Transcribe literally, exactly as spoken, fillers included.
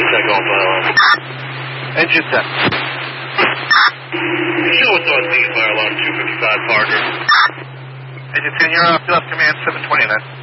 check on fire alarm. Engine ten. Show us on the fire alarm two fifty-five, Parker. Engine ten, you're off. You'll have command seven twenty-nine.